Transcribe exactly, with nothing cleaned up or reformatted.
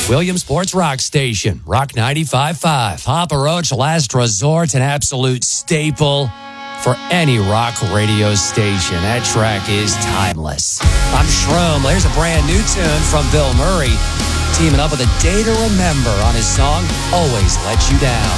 Williamsport's rock station, Rock ninety-five point five. Papa Roach, Last Resort, an absolute staple for any rock radio station. That track is timeless. I'm Shroom. There's a brand new tune from Bill Murray, teaming up with A Day to Remember on his song, Always Let You Down.